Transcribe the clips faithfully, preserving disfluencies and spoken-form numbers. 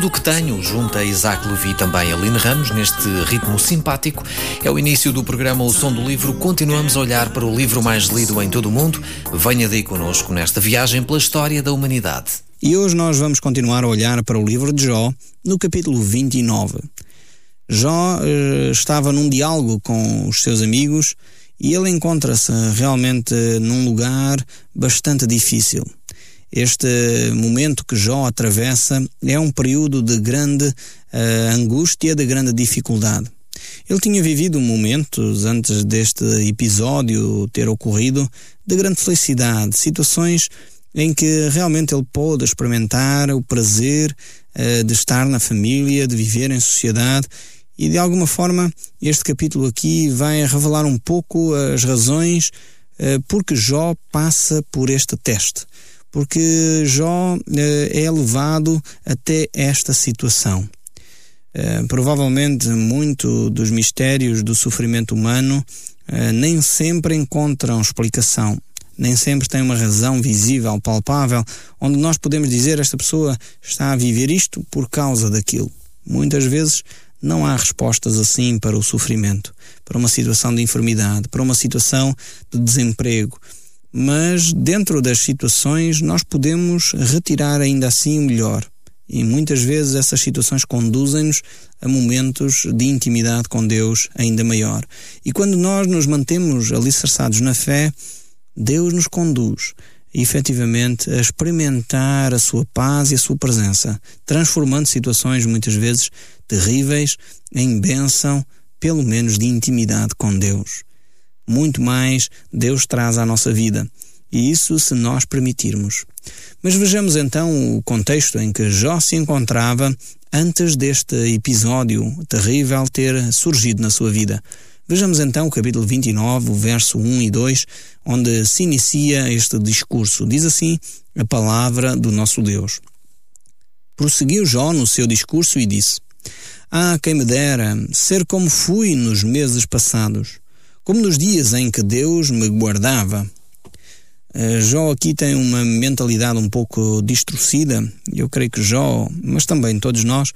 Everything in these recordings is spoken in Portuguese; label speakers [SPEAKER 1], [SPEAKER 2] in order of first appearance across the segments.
[SPEAKER 1] Tudo o que tenho, junto a Isaac Levi e também a Aline Ramos, neste ritmo simpático. É o início do programa O Som do Livro. Continuamos a olhar para o livro mais lido em todo o mundo. Venha daí connosco nesta viagem pela história da humanidade.
[SPEAKER 2] E hoje nós vamos continuar a olhar para o livro de Jó, no capítulo vinte e nove. Jó eh, estava num diálogo com os seus amigos e ele encontra-se realmente num lugar bastante difícil. Este momento que Jó atravessa é um período de grande uh, angústia, de grande dificuldade. Ele tinha vivido momentos antes deste episódio ter ocorrido de grande felicidade, situações em que realmente ele pôde experimentar o prazer uh, de estar na família, de viver em sociedade, e de alguma forma este capítulo aqui vai revelar um pouco as razões uh, porque Jó passa por este teste. Porque Jó eh, é levado até esta situação. Eh, provavelmente muito dos mistérios do sofrimento humano eh, nem sempre encontram explicação, nem sempre tem uma razão visível, palpável, onde nós podemos dizer esta pessoa está a viver isto por causa daquilo. Muitas vezes não há respostas assim para o sofrimento, para uma situação de enfermidade, para uma situação de desemprego. Mas dentro das situações nós podemos retirar ainda assim o melhor. E muitas vezes essas situações conduzem-nos a momentos de intimidade com Deus ainda maior. E quando nós nos mantemos alicerçados na fé, Deus nos conduz efetivamente a experimentar a sua paz e a sua presença, transformando situações muitas vezes terríveis em bênção, pelo menos de intimidade com Deus. Muito mais Deus traz à nossa vida, e isso se nós permitirmos. Mas vejamos então o contexto em que Jó se encontrava antes deste episódio terrível ter surgido na sua vida. Vejamos então o capítulo vinte e nove, o verso um e dois, onde se inicia este discurso. Diz assim a palavra do nosso Deus. Prosseguiu Jó no seu discurso e disse: Ah, quem me dera ser como fui nos meses passados, como nos dias em que Deus me guardava. Uh, Jó aqui tem uma mentalidade um pouco distorcida. Eu creio que Jó, mas também todos nós,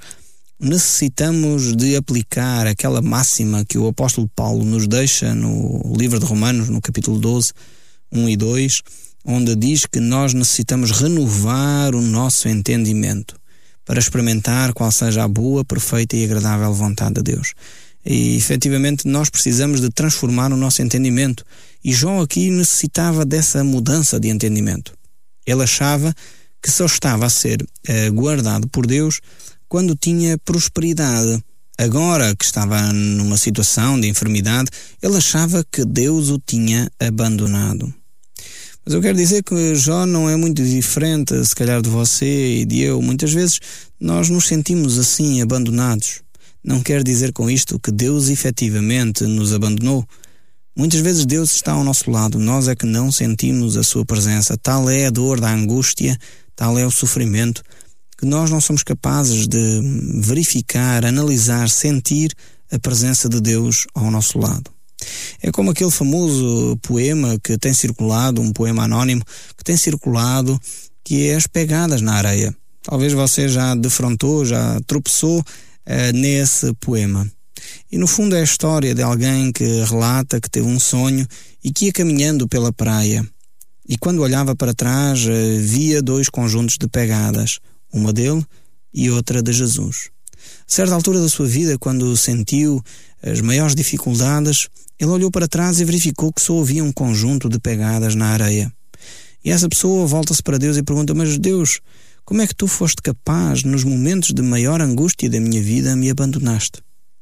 [SPEAKER 2] necessitamos de aplicar aquela máxima que o apóstolo Paulo nos deixa no livro de Romanos, no capítulo doze, um e dois, onde diz que nós necessitamos renovar o nosso entendimento para experimentar qual seja a boa, perfeita e agradável vontade de Deus. E, efetivamente, nós precisamos de transformar o nosso entendimento. E Jó aqui necessitava dessa mudança de entendimento. Ele achava que só estava a ser eh, guardado por Deus quando tinha prosperidade. Agora que estava numa situação de enfermidade, ele achava que Deus o tinha abandonado. Mas eu quero dizer que Jó não é muito diferente, se calhar, de você e de eu. Muitas vezes nós nos sentimos assim, abandonados. Não quer dizer com isto que Deus efetivamente nos abandonou. Muitas vezes Deus está ao nosso lado, nós é que não sentimos a sua presença. Tal é a dor da angústia, tal é o sofrimento, que nós não somos capazes de verificar, analisar, sentir a presença de Deus ao nosso lado. É como aquele famoso poema que tem circulado, um poema anónimo, que tem circulado, que é As Pegadas na Areia. Talvez você já defrontou, já tropeçou Uh, nesse poema. E no fundo é a história de alguém que relata que teve um sonho e que ia caminhando pela praia. E quando olhava para trás, uh, via dois conjuntos de pegadas, uma dele e outra de Jesus. A certa altura da sua vida, quando sentiu as maiores dificuldades, ele olhou para trás e verificou que só havia um conjunto de pegadas na areia. E essa pessoa volta-se para Deus e pergunta: Mas Deus, como é que tu foste capaz, nos momentos de maior angústia da minha vida, me abandonaste?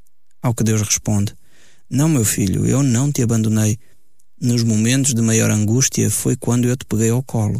[SPEAKER 2] Ao que Deus responde: Não, meu filho, eu não te abandonei. Nos momentos de maior angústia foi quando eu te peguei ao colo.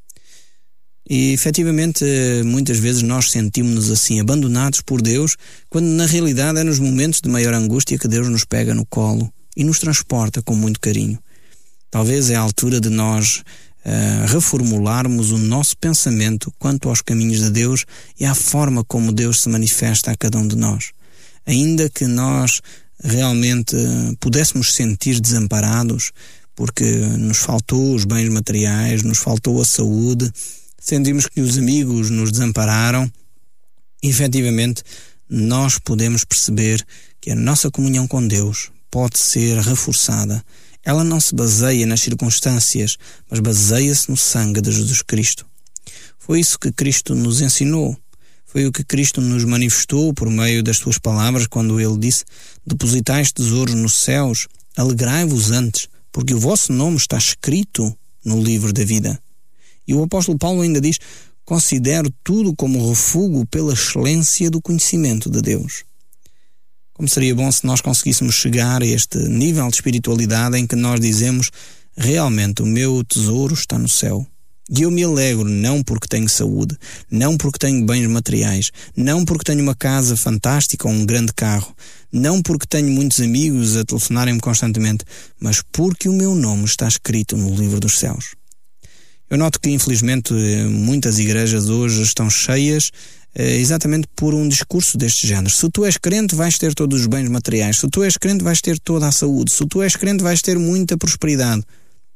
[SPEAKER 2] E, efetivamente, muitas vezes nós sentimos-nos assim, abandonados por Deus, quando na realidade é nos momentos de maior angústia que Deus nos pega no colo e nos transporta com muito carinho. Talvez é a altura de nós Uh, reformularmos o nosso pensamento quanto aos caminhos de Deus e à forma como Deus se manifesta a cada um de nós. Ainda que nós realmente uh, pudéssemos sentir desamparados, porque nos faltou os bens materiais, nos faltou a saúde, sentimos que os amigos nos desampararam, efetivamente, nós podemos perceber que a nossa comunhão com Deus pode ser reforçada. Ela não se baseia nas circunstâncias, mas baseia-se no sangue de Jesus Cristo. Foi isso que Cristo nos ensinou. Foi o que Cristo nos manifestou por meio das suas palavras quando Ele disse: depositais tesouros nos céus, alegrai-vos antes, porque o vosso nome está escrito no livro da vida. E o apóstolo Paulo ainda diz: considero tudo como refúgio pela excelência do conhecimento de Deus. Como seria bom se nós conseguíssemos chegar a este nível de espiritualidade em que nós dizemos: realmente o meu tesouro está no céu. E eu me alegro não porque tenho saúde, não porque tenho bens materiais, não porque tenho uma casa fantástica ou um grande carro, não porque tenho muitos amigos a telefonarem-me constantemente, mas porque o meu nome está escrito no livro dos céus. Eu noto que, infelizmente, muitas igrejas hoje estão cheias eh, exatamente por um discurso deste género. Se tu és crente, vais ter todos os bens materiais. Se tu és crente, vais ter toda a saúde. Se tu és crente, vais ter muita prosperidade.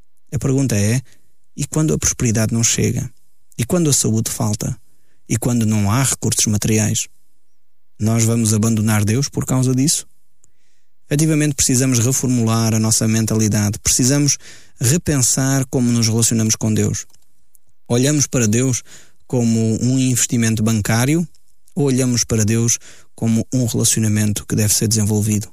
[SPEAKER 2] A pergunta é: e quando a prosperidade não chega? E quando a saúde falta? E quando não há recursos materiais? Nós vamos abandonar Deus por causa disso? Efetivamente, precisamos reformular a nossa mentalidade. Precisamos repensar como nos relacionamos com Deus. Olhamos para Deus como um investimento bancário ou olhamos para Deus como um relacionamento que deve ser desenvolvido?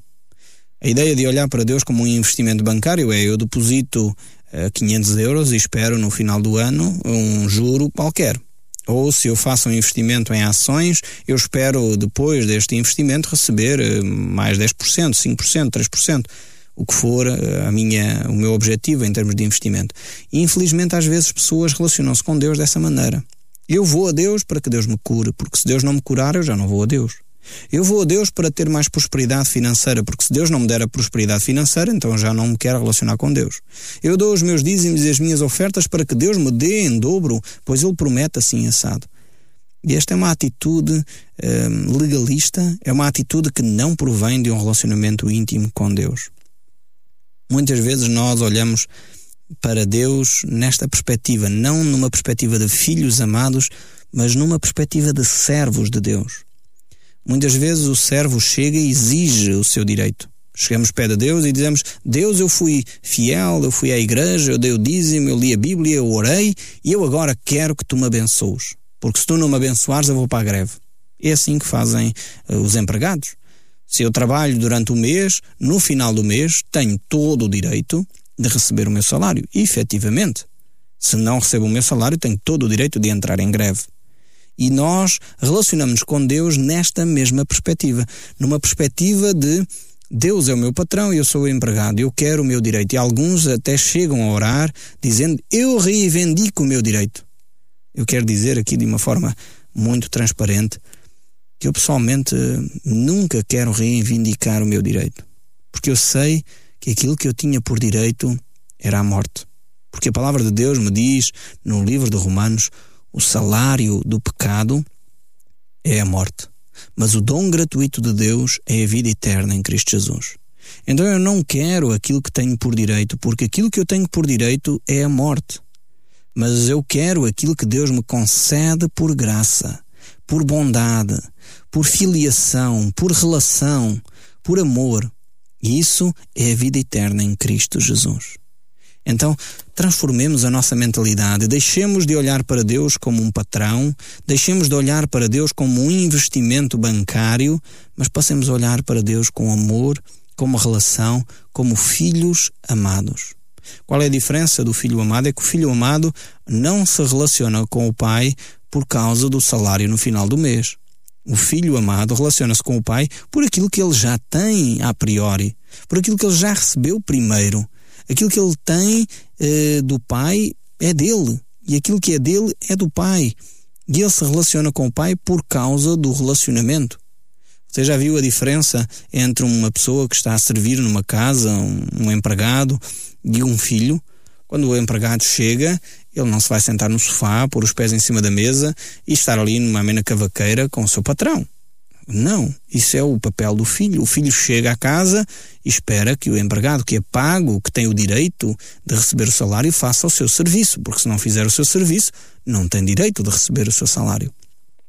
[SPEAKER 2] A ideia de olhar para Deus como um investimento bancário é: eu deposito uh, quinhentos euros e espero no final do ano um juro qualquer. Ou se eu faço um investimento em ações, eu espero depois deste investimento receber uh, mais dez por cento, cinco por cento, três por cento, o que for uh, a minha, o meu objetivo em termos de investimento. E infelizmente às vezes pessoas relacionam-se com Deus dessa maneira. Eu vou a Deus para que Deus me cure, porque se Deus não me curar eu já não vou a Deus. Eu vou a Deus para ter mais prosperidade financeira, porque se Deus não me der a prosperidade financeira, então já não me quero relacionar com Deus. Eu dou os meus dízimos e as minhas ofertas para que Deus me dê em dobro, pois Ele promete assim assado. E esta é uma atitude eh, legalista, é uma atitude que não provém de um relacionamento íntimo com Deus. Muitas vezes nós olhamos para Deus nesta perspectiva, não numa perspectiva de filhos amados, mas numa perspectiva de servos de Deus. Muitas vezes o servo chega e exige o seu direito. Chegamos perto de Deus e dizemos: Deus, eu fui fiel, eu fui à igreja, eu dei o dízimo, eu li a Bíblia, eu orei e eu agora quero que tu me abençoes. Porque se tu não me abençoares eu vou para a greve. É assim que fazem uh, os empregados. Se eu trabalho durante o mês, no final do mês tenho todo o direito de receber o meu salário. E efetivamente, se não recebo o meu salário, tenho todo o direito de entrar em greve. E nós relacionamos-nos com Deus nesta mesma perspectiva. Numa perspectiva de: Deus é o meu patrão e eu sou o empregado, eu quero o meu direito. E alguns até chegam a orar dizendo: eu reivindico o meu direito. Eu quero dizer aqui de uma forma muito transparente que eu pessoalmente nunca quero reivindicar o meu direito. Porque eu sei que aquilo que eu tinha por direito era a morte. Porque a palavra de Deus me diz no livro de Romanos: o salário do pecado é a morte, mas o dom gratuito de Deus é a vida eterna em Cristo Jesus. Então eu não quero aquilo que tenho por direito, porque aquilo que eu tenho por direito é a morte. Mas eu quero aquilo que Deus me concede por graça, por bondade, por filiação, por relação, por amor. E isso é a vida eterna em Cristo Jesus. Então, transformemos a nossa mentalidade, deixemos de olhar para Deus como um patrão, deixemos de olhar para Deus como um investimento bancário, mas passemos a olhar para Deus com amor, como relação, como filhos amados. Qual é a diferença do filho amado? É que o filho amado não se relaciona com o pai por causa do salário no final do mês. O filho amado relaciona-se com o pai por aquilo que ele já tem a priori, por aquilo que ele já recebeu primeiro. Aquilo que ele tem eh, do pai é dele, e aquilo que é dele é do pai. E ele se relaciona com o pai por causa do relacionamento. Você já viu a diferença entre uma pessoa que está a servir numa casa, um, um empregado, e um filho? Quando o empregado chega, ele não se vai sentar no sofá, pôr os pés em cima da mesa e estar ali numa amena cavaqueira com o seu patrão. Não, isso é o papel do filho. O filho chega à casa e espera que o empregado que é pago, que tem o direito de receber o salário, faça o seu serviço, porque se não fizer o seu serviço, não tem direito de receber o seu salário.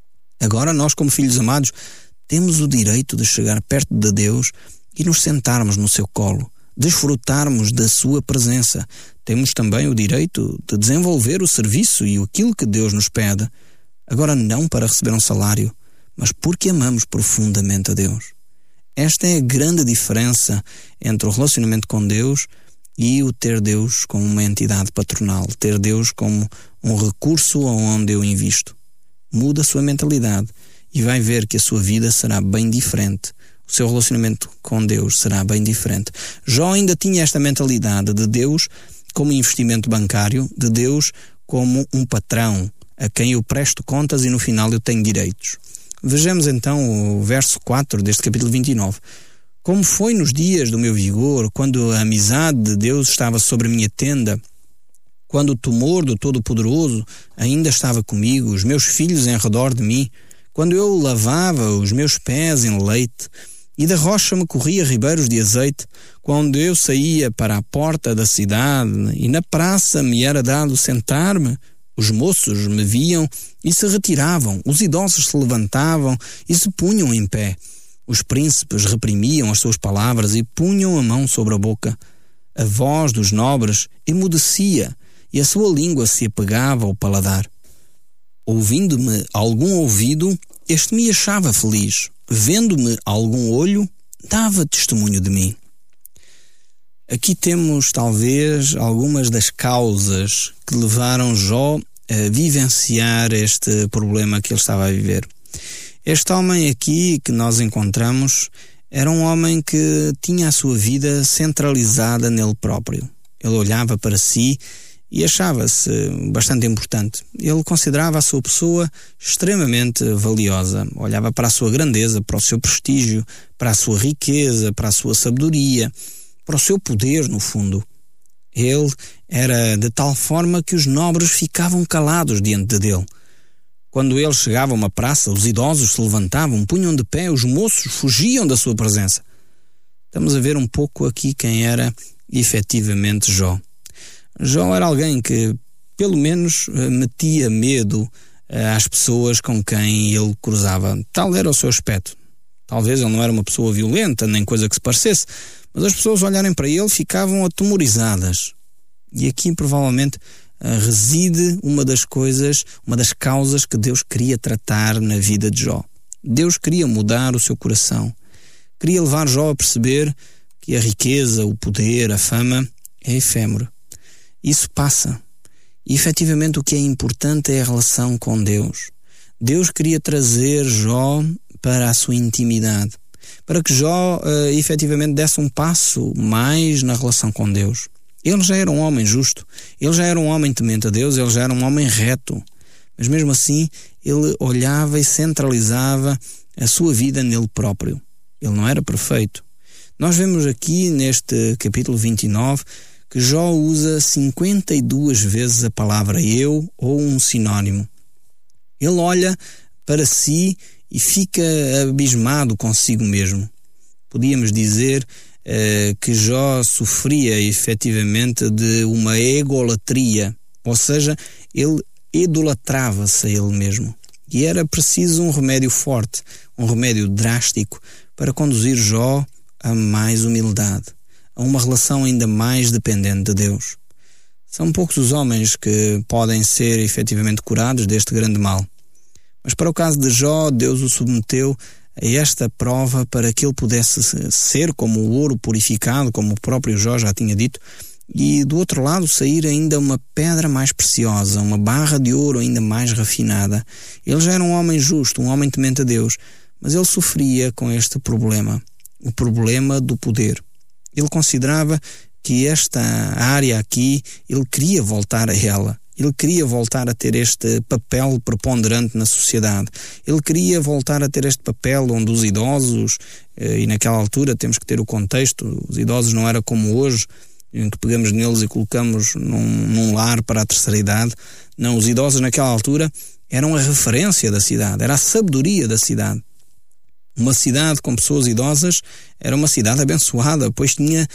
[SPEAKER 2] Agora nós, como filhos amados, temos o direito de chegar perto de Deus e nos sentarmos no seu colo, desfrutarmos da sua presença. Temos também o direito de desenvolver o serviço e aquilo que Deus nos pede. Agora não para receber um salário, mas porque amamos profundamente a Deus. Esta é a grande diferença entre o relacionamento com Deus e o ter Deus como uma entidade patronal, ter Deus como um recurso onde eu invisto. Muda a sua mentalidade e vai ver que a sua vida será bem diferente. O seu relacionamento com Deus será bem diferente. Jó ainda tinha esta mentalidade de Deus como investimento bancário, de Deus como um patrão a quem eu presto contas e no final eu tenho direitos. Vejamos então o verso quatro deste capítulo vinte e nove. Como foi nos dias do meu vigor, quando a amizade de Deus estava sobre a minha tenda, quando o temor do Todo-Poderoso ainda estava comigo, os meus filhos em redor de mim, quando eu lavava os meus pés em leite e da rocha me corria ribeiros de azeite, quando eu saía para a porta da cidade e na praça me era dado sentar-me, os moços me viam e se retiravam, os idosos se levantavam e se punham em pé. Os príncipes reprimiam as suas palavras e punham a mão sobre a boca. A voz dos nobres emudecia e a sua língua se apegava ao paladar. Ouvindo-me algum ouvido, este me achava feliz. Vendo-me algum olho, dava testemunho de mim. Aqui temos talvez algumas das causas que levaram Jó a vivenciar este problema que ele estava a viver. Este homem aqui que nós encontramos era um homem que tinha a sua vida centralizada nele próprio. Ele olhava para si e achava-se bastante importante. Ele considerava a sua pessoa extremamente valiosa. Olhava para a sua grandeza, para o seu prestígio, para a sua riqueza, para a sua sabedoria, para o seu poder, no fundo. Ele era de tal forma que os nobres ficavam calados diante dele. Quando ele chegava a uma praça, os idosos se levantavam, punham de pé, os moços fugiam da sua presença. Estamos a ver um pouco aqui quem era efetivamente Jó. Jó era alguém que, pelo menos, metia medo às pessoas com quem ele cruzava. Tal era o seu aspecto. Talvez ele não era uma pessoa violenta, nem coisa que se parecesse, mas as pessoas olharem para ele ficavam atemorizadas. E aqui provavelmente reside uma das coisas, uma das causas que Deus queria tratar na vida de Jó. Deus queria mudar o seu coração. Queria levar Jó a perceber que a riqueza, o poder, a fama é efêmero. Isso passa. E efetivamente o que é importante é a relação com Deus. Deus queria trazer Jó para a sua intimidade, para que Jó uh, efetivamente desse um passo mais na relação com Deus. Ele já era um homem justo, ele já era um homem temente a Deus, ele já era um homem reto, mas mesmo assim ele olhava e centralizava a sua vida nele próprio. Ele não era perfeito. Nós vemos aqui neste capítulo vinte e nove que Jó usa cinquenta e duas vezes a palavra eu ou um sinónimo. Ele olha para si e fica abismado consigo mesmo. Podíamos dizer uh, que Jó sofria efetivamente de uma egolatria, ou seja, ele idolatrava-se a ele mesmo. E era preciso um remédio forte, um remédio drástico para conduzir Jó a mais humildade, a uma relação ainda mais dependente de Deus. São poucos os homens que podem ser efetivamente curados deste grande mal. Mas para o caso de Jó, Deus o submeteu a esta prova para que ele pudesse ser como o ouro purificado, como o próprio Jó já tinha dito, e do outro lado sair ainda uma pedra mais preciosa, uma barra de ouro ainda mais refinada. Ele já era um homem justo, um homem temente a Deus, mas ele sofria com este problema, o problema do poder. Ele considerava que esta área aqui, ele queria voltar a ela. Ele queria voltar a ter este papel preponderante na sociedade. Ele queria voltar a ter este papel onde os idosos, e naquela altura temos que ter o contexto, os idosos não era como hoje, em que pegamos neles e colocamos num, num lar para a terceira idade. Não, os idosos naquela altura eram a referência da cidade, era a sabedoria da cidade. Uma cidade com pessoas idosas era uma cidade abençoada, pois tinha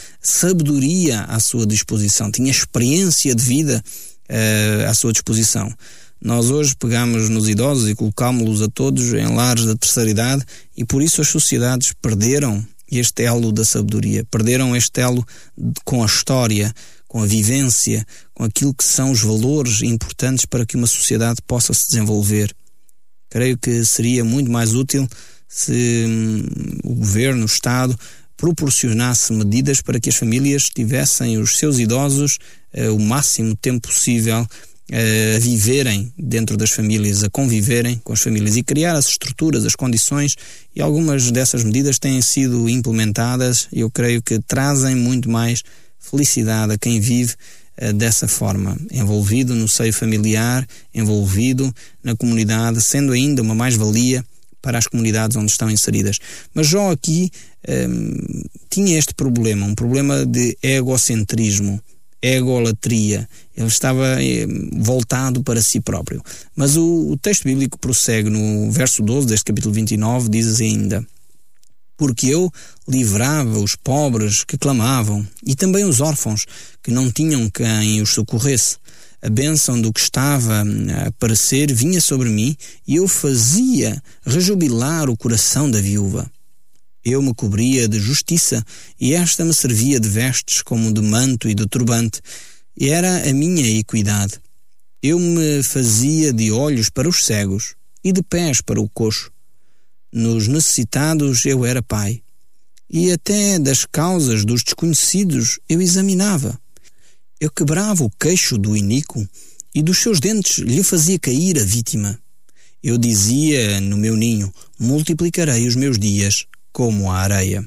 [SPEAKER 2] sabedoria à sua disposição, tinha experiência de vida uh, à sua disposição. Nós hoje pegamos nos idosos e colocámos-los a todos em lares da terceira idade e por isso as sociedades perderam este elo da sabedoria, perderam este elo de, com a história, com a vivência, com aquilo que são os valores importantes para que uma sociedade possa se desenvolver. Creio que seria muito mais útil se hum, o governo, o Estado, proporcionasse medidas para que as famílias tivessem os seus idosos uh, o máximo tempo possível uh, a viverem dentro das famílias, a conviverem com as famílias e criar as estruturas, as condições, e algumas dessas medidas têm sido implementadas e eu creio que trazem muito mais felicidade a quem vive uh, dessa forma, envolvido no seio familiar, envolvido na comunidade, sendo ainda uma mais-valia para as comunidades onde estão inseridas. Mas Jó aqui hum, tinha este problema, um problema de egocentrismo, egolatria. Ele estava hum, voltado para si próprio. Mas o, o texto bíblico prossegue no verso doze deste capítulo vinte e nove, diz ainda: porque eu livrava os pobres que clamavam e também os órfãos que não tinham quem os socorresse. A bênção do que estava a aparecer vinha sobre mim e eu fazia rejubilar o coração da viúva. Eu me cobria de justiça e esta me servia de vestes como de manto e de turbante, e era a minha equidade. Eu me fazia de olhos para os cegos e de pés para o coxo. Nos necessitados eu era pai, e até das causas dos desconhecidos eu examinava. Eu quebrava o queixo do iníquo e dos seus dentes lhe fazia cair a vítima. Eu dizia no meu ninho: multiplicarei os meus dias como a areia.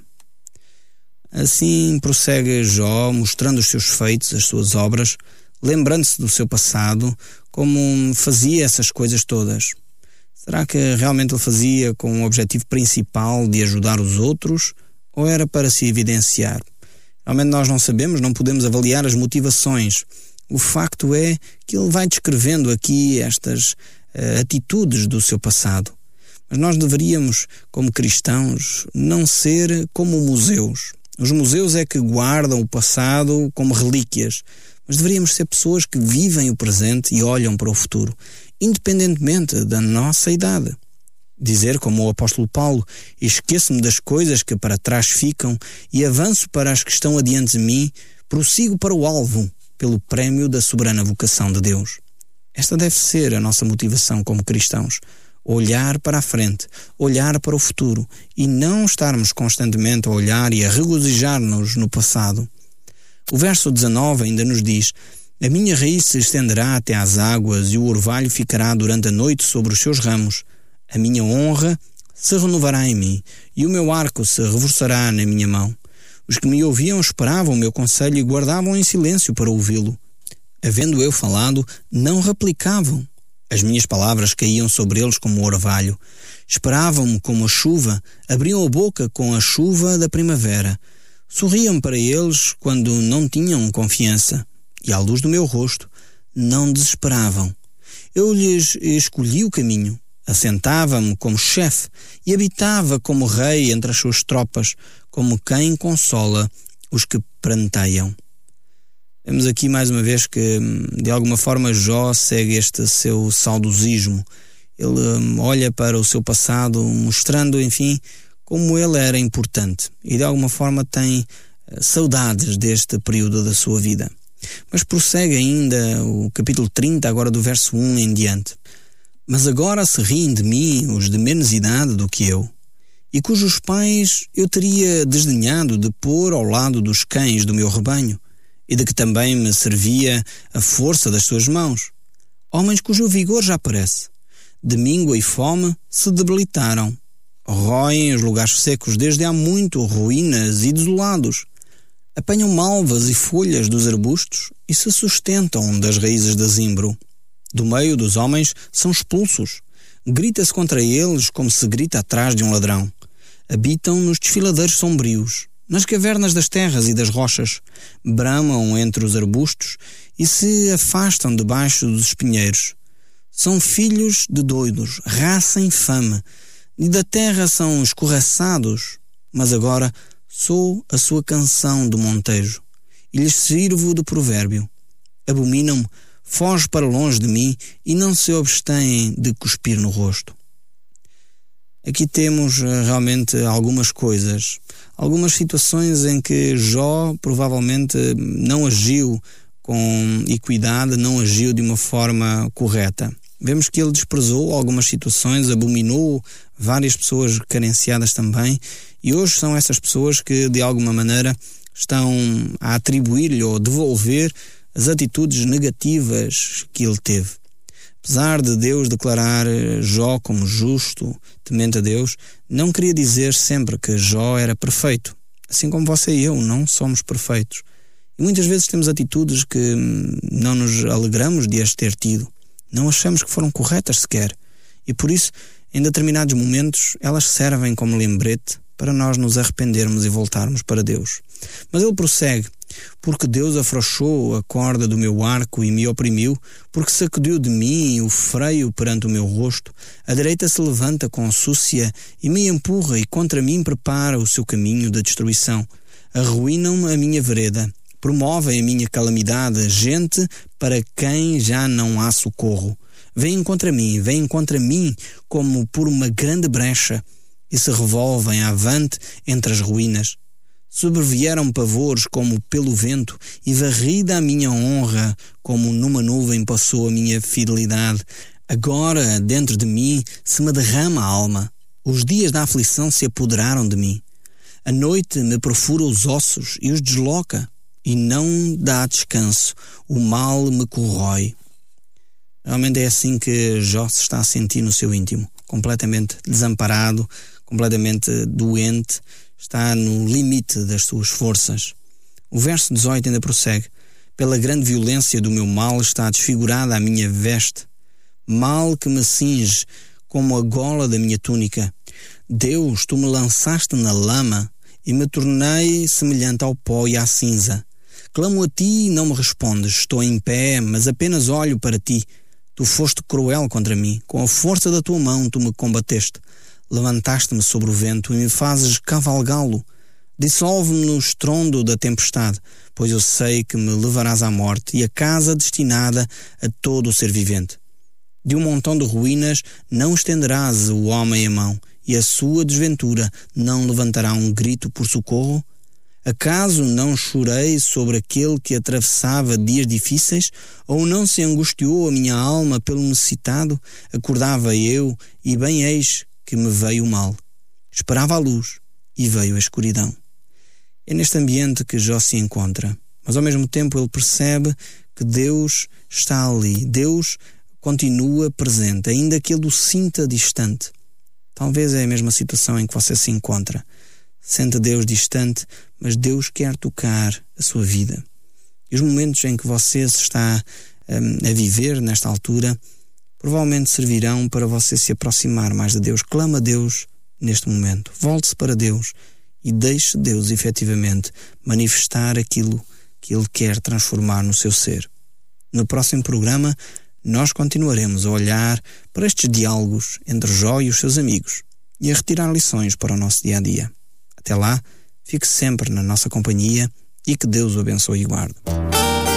[SPEAKER 2] Assim prossegue Jó, mostrando os seus feitos, as suas obras, lembrando-se do seu passado, como fazia essas coisas todas. Será que realmente ele fazia com o objetivo principal de ajudar os outros, ou era para se evidenciar? Realmente nós não sabemos, não podemos avaliar as motivações. O facto é que ele vai descrevendo aqui estas uh, atitudes do seu passado. Mas nós deveríamos, como cristãos, não ser como museus. Os museus é que guardam o passado como relíquias, mas deveríamos ser pessoas que vivem o presente e olham para o futuro, independentemente da nossa idade. Dizer como o apóstolo Paulo: esqueço-me das coisas que para trás ficam e avanço para as que estão adiante de mim, prossigo para o alvo, pelo prémio da soberana vocação de Deus. Esta deve ser a nossa motivação como cristãos: olhar para a frente, olhar para o futuro e não estarmos constantemente a olhar e a regozijar-nos no passado. O verso dezanove ainda nos diz: a minha raiz se estenderá até às águas e o orvalho ficará durante a noite sobre os seus ramos. A minha honra se renovará em mim e o meu arco se reforçará na minha mão. Os que me ouviam esperavam o meu conselho e guardavam em silêncio para ouvi-lo. Havendo eu falado, não replicavam. As minhas palavras caíam sobre eles como orvalho. Esperavam-me como a chuva, abriam a boca com a chuva da primavera. Sorriam para eles quando não tinham confiança, e à luz do meu rosto não desesperavam. Eu lhes escolhi o caminho. Assentava-me como chefe e habitava como rei entre as suas tropas, como quem consola os que pranteiam. Vemos aqui mais uma vez que, de alguma forma, Jó segue este seu saudosismo. Ele um, olha para o seu passado, mostrando, enfim, como ele era importante e, de alguma forma, tem uh, saudades deste período da sua vida. Mas prossegue ainda o capítulo trinta, agora do verso um em diante. Mas agora se riem de mim os de menos idade do que eu, e cujos pais eu teria desdenhado de pôr ao lado dos cães do meu rebanho, e de que também me servia a força das suas mãos. Homens cujo vigor já parece, de míngua e fome se debilitaram, roem os lugares secos desde há muito, ruínas e desolados, apanham malvas e folhas dos arbustos e se sustentam das raízes de zimbro. Do meio dos homens são expulsos. Grita-se contra eles como se grita atrás de um ladrão. Habitam nos desfiladeiros sombrios, nas cavernas das terras e das rochas. Bramam entre os arbustos e se afastam debaixo dos espinheiros. São filhos de doidos, raça infame, e da terra são escorraçados. Mas agora sou a sua canção do montejo e lhes sirvo de provérbio. Abominam-me foge para longe de mim e não se abstém de cuspir no rosto. Aqui temos realmente algumas coisas, algumas situações em que Jó provavelmente não agiu com equidade, não agiu de uma forma correta. Vemos que ele desprezou algumas situações, abominou várias pessoas carenciadas também, e hoje são essas pessoas que de alguma maneira estão a atribuir-lhe ou devolver as atitudes negativas que ele teve. Apesar de Deus declarar Jó como justo, temente a Deus, não queria dizer sempre que Jó era perfeito. Assim como você e eu não somos perfeitos. E muitas vezes temos atitudes que não nos alegramos de as ter tido. Não achamos que foram corretas sequer. E por isso, em determinados momentos, elas servem como lembrete para nós nos arrependermos e voltarmos para Deus. Mas ele prossegue: porque Deus afrouxou a corda do meu arco e me oprimiu, porque sacudiu de mim o freio perante o meu rosto, a direita se levanta com súcia e me empurra e contra mim prepara o seu caminho de destruição. Arruinam a minha vereda, promovem a minha calamidade, gente para quem já não há socorro. Vêm contra mim, vêm contra mim como por uma grande brecha e se revolvem avante entre as ruínas. Sobrevieram pavores como pelo vento, e varrida a minha honra, como numa nuvem passou a minha fidelidade. Agora, dentro de mim, se me derrama a alma. Os dias da aflição se apoderaram de mim. A noite me perfura os ossos e os desloca, e não dá descanso. O mal me corrói. Realmente é assim que Jó se está a sentir no seu íntimo. Completamente desamparado, completamente doente, está no limite das suas forças. O verso dezoito ainda prossegue: pela grande violência do meu mal está desfigurada a minha veste, mal que me cinge como a gola da minha túnica. Deus, tu me lançaste na lama e me tornei semelhante ao pó e à cinza. Clamo a ti e não me respondes, estou em pé, mas apenas olho para ti. Tu foste cruel contra mim, com a força da tua mão tu me combateste. Levantaste-me sobre o vento e me fazes cavalgá-lo. Dissolve-me no estrondo da tempestade, pois eu sei que me levarás à morte e à casa destinada a todo o ser vivente. De um montão de ruínas não estenderás o homem a mão, e a sua desventura não levantará um grito por socorro? Acaso não chorei sobre aquele que atravessava dias difíceis? Ou não se angustiou a minha alma pelo necessitado? Acordava eu, e bem eis que me veio o mal. Esperava a luz, e veio a escuridão. É neste ambiente que Jó se encontra, mas ao mesmo tempo ele percebe que Deus está ali. Deus continua presente, ainda que ele o sinta distante. Talvez é a mesma situação em que você se encontra. Sente Deus distante, mas Deus quer tocar a sua vida. E os momentos em que você se está um, a viver nesta altura provavelmente servirão para você se aproximar mais de Deus. Clama a Deus neste momento. Volte-se para Deus e deixe Deus efetivamente manifestar aquilo que Ele quer transformar no seu ser. No próximo programa, nós continuaremos a olhar para estes diálogos entre Jó e os seus amigos e a retirar lições para o nosso dia-a-dia. Até lá, fique sempre na nossa companhia e que Deus o abençoe e guarde.